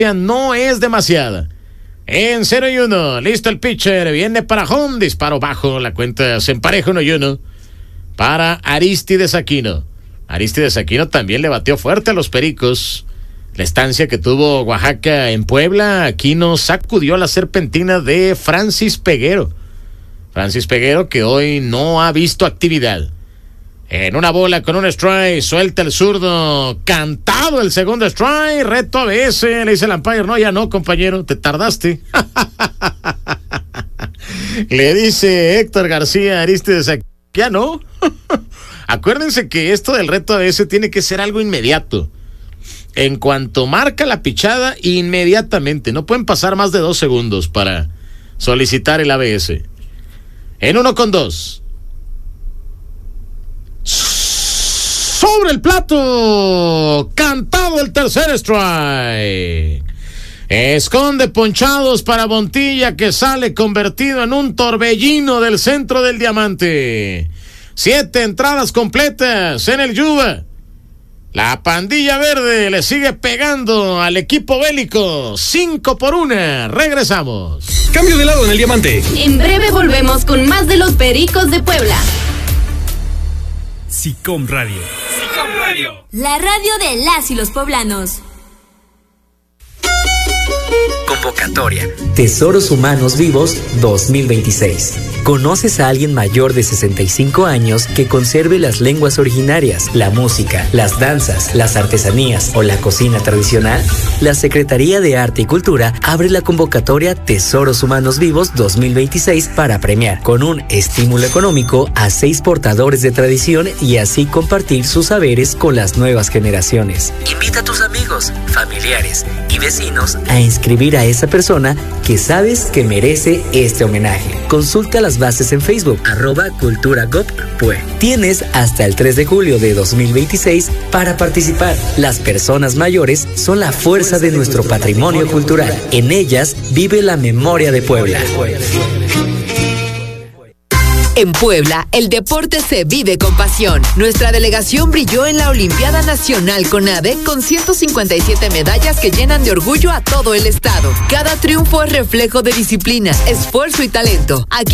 no es demasiada. En 0-1, listo el pitcher, viene para home, disparo bajo, la cuenta se empareja 1-1 para Aristides Aquino. Aristides Aquino también le batió fuerte a los Pericos. La estancia que tuvo Oaxaca en Puebla, Aquino sacudió la serpentina de Francis Peguero. Francis Peguero, que hoy no ha visto actividad. En una bola con un strike, suelta el zurdo, cantado el segundo strike, reto ABS, le dice el umpire, no, ya no, compañero, te tardaste. Le dice Héctor García Aristides, ya no. Acuérdense que esto del reto ABS tiene que ser algo inmediato. En cuanto marca la pichada, inmediatamente, no pueden pasar más de 2 segundos para solicitar el ABS. En 1-2. Sobre el plato, cantado el tercer strike. Esconde ponchados para Montilla, que sale convertido en un torbellino del centro del diamante. 7 entradas completas en el Yuba. La pandilla verde le sigue pegando al equipo bélico. 5-1. Regresamos. Cambio de lado en el diamante. En breve volvemos con más de los Pericos de Puebla. SICOM Radio. SICOM Radio. La radio de las y los poblanos. Convocatoria Tesoros Humanos Vivos 2026. ¿Conoces a alguien mayor de 65 años que conserve las lenguas originarias, la música, las danzas, las artesanías o la cocina tradicional? La Secretaría de Arte y Cultura abre la convocatoria Tesoros Humanos Vivos 2026 para premiar con un estímulo económico a 6 portadores de tradición y así compartir sus saberes con las nuevas generaciones. Invita a tus amigos, familiares y vecinos a inscribir a esa persona que sabes que merece este homenaje. Consulta las bases en Facebook, @culturagop.pue. Tienes hasta el 3 de julio de 2026 para participar. Las personas mayores son la fuerza de nuestro patrimonio cultural. En ellas vive la memoria de Puebla. En Puebla, el deporte se vive con pasión. Nuestra delegación brilló en la Olimpiada Nacional CONADE con 157 medallas que llenan de orgullo a todo el estado. Cada triunfo es reflejo de disciplina, esfuerzo y talento. Aquí